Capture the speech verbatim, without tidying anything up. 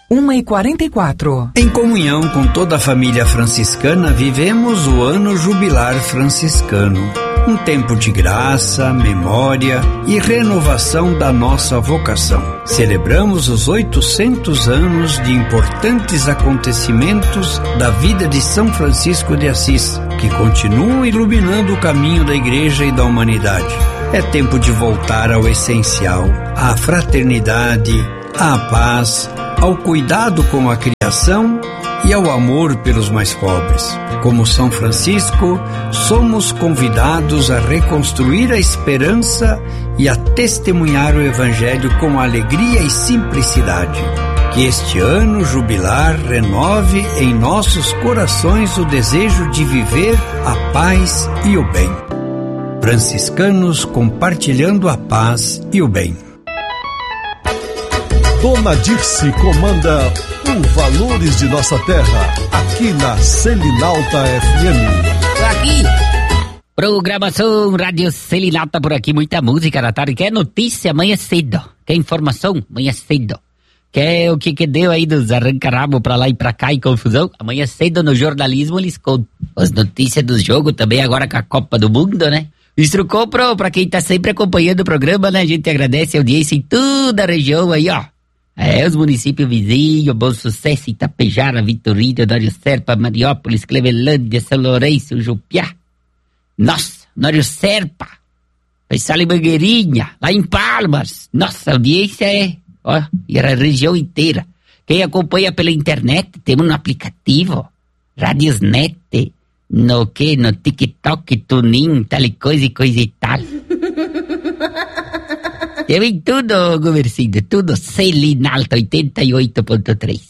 uma e quarenta e quatro. Em comunhão com toda a família franciscana, vivemos o ano jubilar franciscano. Um tempo de graça, memória e renovação da nossa vocação. Celebramos os oitocentos anos de importantes acontecimentos da vida de São Francisco de Assis, que continuam iluminando o caminho da Igreja e da humanidade. É tempo de voltar ao essencial, à fraternidade, à paz, ao cuidado com a criação e ao amor pelos mais pobres. Como São Francisco, somos convidados a reconstruir a esperança e a testemunhar o Evangelho com alegria e simplicidade. Que este ano jubilar renove em nossos corações o desejo de viver a paz e o bem. Franciscanos compartilhando a paz e o bem. Dona Dirce comanda o Valores de Nossa Terra, aqui na Selinalta F M. Por aqui, programação Rádio Selinalta por aqui, muita música na tarde. Quer notícia amanhã cedo, quer informação amanhã cedo, quer o que que deu aí dos arranca-rabo pra lá e pra cá e confusão, amanhã cedo no jornalismo eles contam as notícias do jogo também agora com a Copa do Mundo, né? Instrucou pro, pra quem tá sempre acompanhando o programa, né? A gente agradece a audiência em toda a região aí, ó. É, os municípios vizinhos, Bom Sucesso, Itapejara, Vitorino, Nório Serpa, Mariópolis, Clevelândia, São Lourenço, Jupiá. Nossa, Nório Serpa, pessoal em Mangueirinha, lá em Palmas. Nossa, a audiência é, ó, e a região inteira. Quem acompanha pela internet, temos no aplicativo, Radiosnet, no que, no TikTok, Tunin, tal e coisa e coisa e tal. Tem tudo, Gomercindo, tudo Selinalta oitenta e oito ponto três.